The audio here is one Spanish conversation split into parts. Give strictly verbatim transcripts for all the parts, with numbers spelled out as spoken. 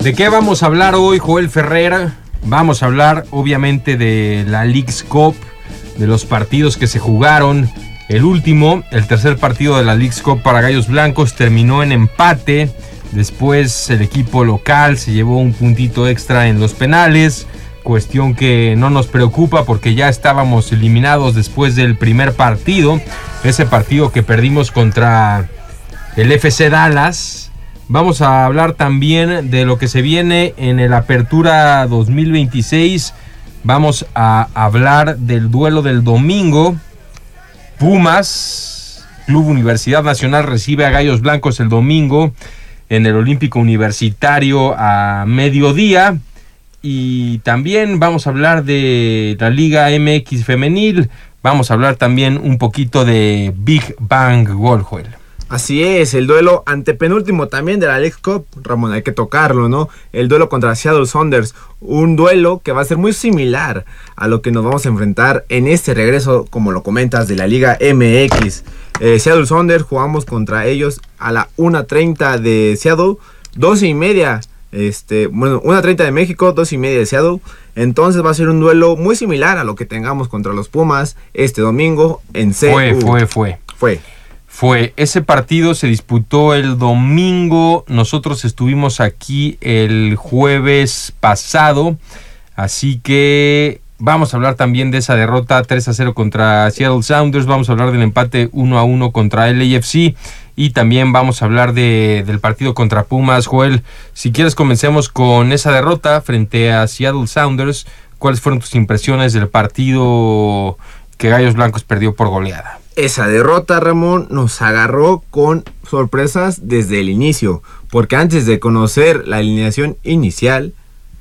¿De qué vamos a hablar hoy, Joel Ferrer? Vamos a hablar obviamente de la Leagues Cup, de los partidos que se jugaron. El último, el tercer partido de la Leagues Cup para Gallos Blancos terminó en empate. Después el equipo local se llevó un puntito extra en los penales, cuestión que no nos preocupa porque ya estábamos eliminados después del primer partido, ese partido que perdimos contra el F C Dallas. Vamos a hablar también de lo que se viene en el Apertura dos mil veintiséis. Vamos a hablar del duelo del domingo. Pumas, Club Universidad Nacional, recibe a Gallos Blancos el domingo en el Olímpico Universitario a mediodía. Y también vamos a hablar de la Liga M X Femenil. Vamos a hablar también un poquito de Big Bang Gol, Joel. Así es, el duelo antepenúltimo también de la Leagues Cup, Ramón, hay que tocarlo, ¿no? El duelo contra Seattle Sounders, un duelo que va a ser muy similar a lo que nos vamos a enfrentar en este regreso, como lo comentas, de la Liga M X. Eh, Seattle Sounders, jugamos contra ellos a la una treinta de Seattle, doce y media, este, bueno, una treinta de México, doce y media de Seattle. Entonces va a ser un duelo muy similar a lo que tengamos contra los Pumas este domingo en C U. Fue, fue, fue. Fue. Fue, ese partido se disputó el domingo, nosotros estuvimos aquí el jueves pasado, así que vamos a hablar también de esa derrota tres a cero contra Seattle Sounders, vamos a hablar del empate uno a uno contra L A F C y también vamos a hablar de, del partido contra Pumas. Joel, si quieres comencemos con esa derrota frente a Seattle Sounders. ¿Cuáles fueron tus impresiones del partido que Gallos Blancos perdió por goleada? Esa derrota, Ramón, nos agarró con sorpresas desde el inicio, porque antes de conocer la alineación inicial,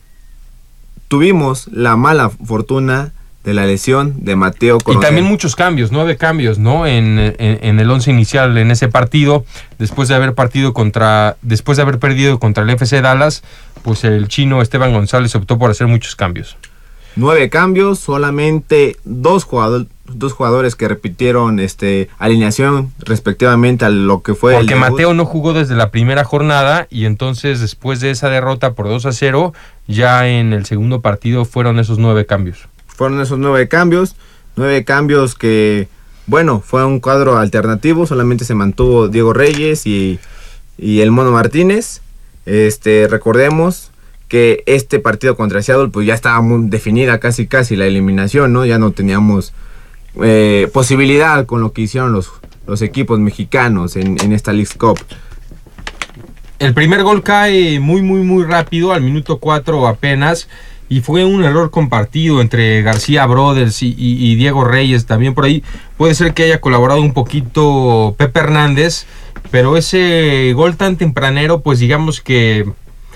tuvimos la mala fortuna de la lesión de Mateo Coronel. Y también muchos cambios, nueve cambios, ¿no? En, en, en el once inicial en ese partido, después de haber partido contra, después de haber perdido contra el F C Dallas, pues el chino Esteban González optó por hacer muchos cambios. Nueve cambios, solamente dos jugadores, dos jugadores que repitieron este alineación respectivamente a lo que fue porque el Mateo no jugó desde la primera jornada y entonces después de esa derrota por dos a cero, ya en el segundo partido fueron esos nueve cambios. Fueron esos nueve cambios, nueve cambios que, bueno, fue un cuadro alternativo, solamente se mantuvo Diego Reyes y, y el Mono Martínez. Este, recordemos que este partido contra Seattle pues ya estaba muy definida casi casi la eliminación, ¿no? Ya no teníamos eh, posibilidad con lo que hicieron los, los equipos mexicanos en, en esta Leagues Cup. El primer gol cae muy muy muy rápido, al minuto cuatro apenas, y fue un error compartido entre García Brothers y, y, y Diego Reyes. También por ahí puede ser que haya colaborado un poquito Pepe Hernández, pero ese gol tan tempranero pues digamos que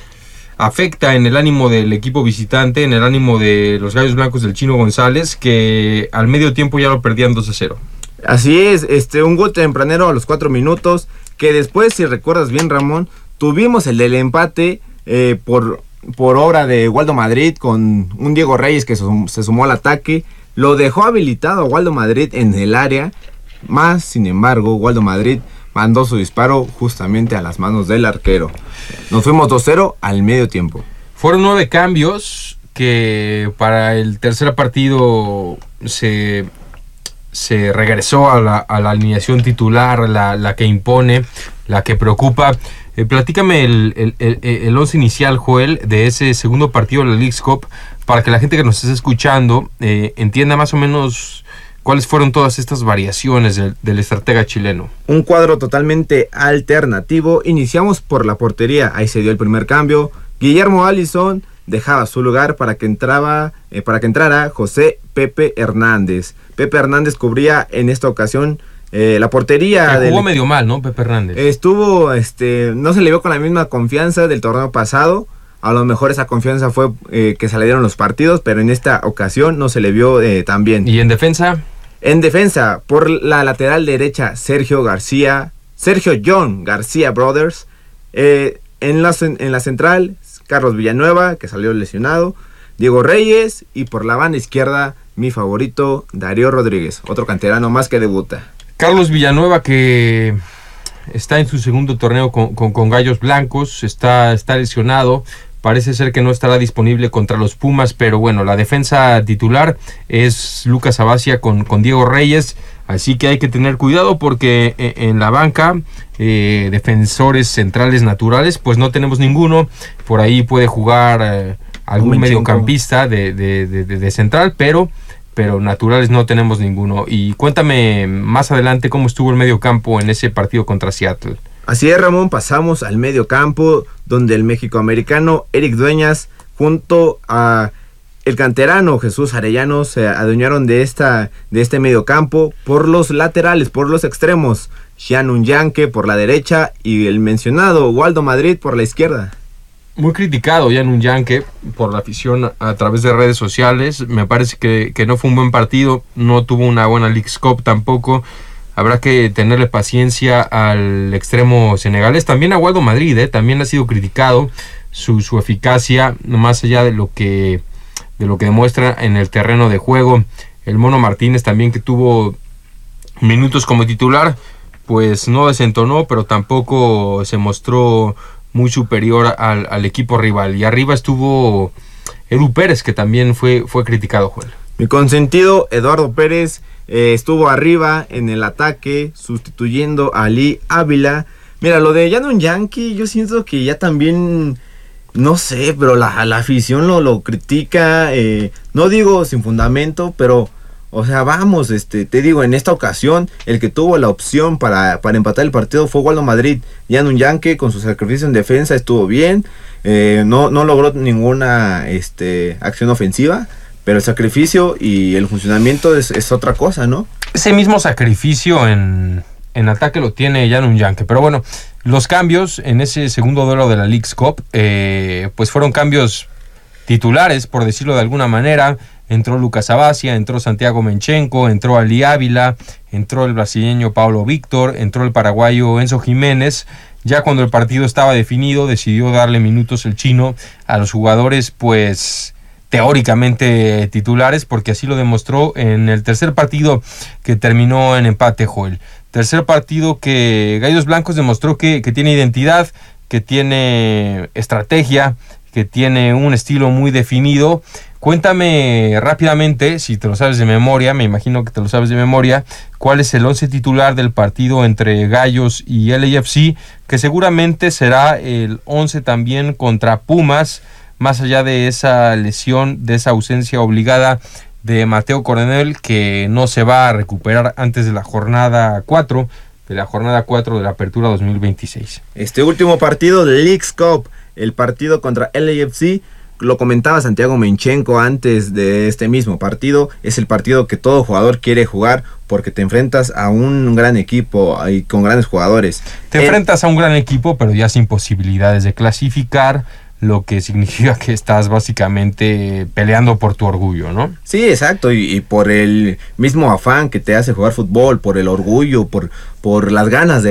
afecta en el ánimo del equipo visitante, en el ánimo de los Gallos Blancos del Chino González, que al medio tiempo ya lo perdían dos a cero. Así es, este un gol tempranero a los cuatro minutos, que después, si recuerdas bien, Ramón, tuvimos el del empate eh, por, por obra de Waldo Madrid con un Diego Reyes que sum, se sumó al ataque, lo dejó habilitado a Waldo Madrid en el área, más sin embargo, Waldo Madrid mandó su disparo justamente a las manos del arquero. Nos fuimos dos cero al medio tiempo. Fueron nueve cambios que para el tercer partido se, se regresó a la, a la alineación titular, la, la que impone, la que preocupa. Eh, platícame el, el, el, el once inicial, Joel, de ese segundo partido de la Leagues Cup, para que la gente que nos esté escuchando eh, entienda más o menos ¿cuáles fueron todas estas variaciones del, del estratega chileno? Un cuadro totalmente alternativo. Iniciamos por la portería. Ahí se dio el primer cambio. Guillermo Allison dejaba su lugar para que entraba, eh, para que entrara José Pepe Hernández. Pepe Hernández cubría en esta ocasión eh, la portería. Que jugó del, medio mal, ¿no? Pepe Hernández. Estuvo, este, no se le vio con la misma confianza del torneo pasado. A lo mejor esa confianza fue eh, que se le dieron los partidos, pero en esta ocasión no se le vio eh, tan bien. ¿Y en defensa? En defensa, por la lateral derecha, Sergio García, Sergio John García Brothers. Eh, en, la, en la central, Carlos Villanueva, que salió lesionado, Diego Reyes, y por la banda izquierda, mi favorito, Darío Rodríguez, otro canterano más que debuta. Carlos Villanueva, que está en su segundo torneo con, con, con Gallos Blancos, está, está lesionado. parece ser que no estará disponible contra los Pumas, pero bueno, la defensa titular es Lucas Abacia con, con Diego Reyes, así que hay que tener cuidado porque en la banca eh, defensores centrales naturales pues no tenemos ninguno. Por ahí puede jugar eh, algún mediocampista de, de, de, de, de central, pero pero naturales no tenemos ninguno. Y cuéntame más adelante cómo estuvo el mediocampo en ese partido contra Seattle. Así es, Ramón, pasamos al mediocampo, donde el mexicoamericano Eric Dueñas junto a el canterano Jesús Arellano se adueñaron de esta de este mediocampo por los laterales, por los extremos. Xian Unyanque por la derecha y el mencionado Waldo Madrid por la izquierda. Muy criticado Xian Unyanque por la afición a través de redes sociales. Me parece que, que no fue un buen partido, no tuvo una buena Leagues Cup tampoco. Habrá que tenerle paciencia al extremo senegalés. También a Waldo Madrid, ¿eh? También ha sido criticado su, su eficacia, más allá de lo que de lo que demuestra en el terreno de juego. El Mono Martínez también, que tuvo minutos como titular, pues no desentonó, pero tampoco se mostró muy superior al, al equipo rival. Y arriba estuvo Edu Pérez, que también fue, fue criticado, Joel. Mi consentido Eduardo Pérez eh, estuvo arriba en el ataque, sustituyendo a Ali Ávila. Mira, lo de Xian Unyanque, yo siento que ya también, no sé, pero la, la afición lo, lo critica, eh, no digo sin fundamento, pero, o sea, vamos, este, te digo, en esta ocasión, el que tuvo la opción para, para empatar el partido fue Waldo Madrid. Xian Unyanque, con su sacrificio en defensa, estuvo bien, eh, no, no logró ninguna este, acción ofensiva, pero el sacrificio y el funcionamiento es, es otra cosa, ¿no? Ese mismo sacrificio en, en ataque lo tiene Xian Unyanque, pero bueno, los cambios en ese segundo duelo de la Leagues Cup, eh, pues fueron cambios titulares, por decirlo de alguna manera. Entró Lucas Abacia, entró Santiago Menchenko, entró Ali Ávila, entró el brasileño Paulo Víctor, entró el paraguayo Enzo Jiménez. Ya cuando el partido estaba definido, decidió darle minutos el chino a los jugadores, pues teóricamente titulares, porque así lo demostró en el tercer partido que terminó en empate, Joel. Tercer partido que Gallos Blancos demostró que, que tiene identidad, que tiene estrategia, que tiene un estilo muy definido. Cuéntame rápidamente, si te lo sabes de memoria, me imagino que te lo sabes de memoria, cuál es el once titular del partido entre Gallos y L A F C, que seguramente será el once también contra Pumas, más allá de esa lesión, de esa ausencia obligada de Mateo Coronel, que no se va a recuperar antes de la jornada cuatro, de la jornada cuatro de la Apertura dos mil veintiséis. Este último partido de Leagues Cup, el partido contra L A F C, lo comentaba Santiago Menchenko antes de este mismo partido, es el partido que todo jugador quiere jugar porque te enfrentas a un gran equipo y con grandes jugadores. Te eh, enfrentas a un gran equipo, pero ya sin posibilidades de clasificar, lo que significa que estás básicamente peleando por tu orgullo, ¿no? Sí, exacto, y, y por el mismo afán que te hace jugar fútbol, por el orgullo, por, por las ganas de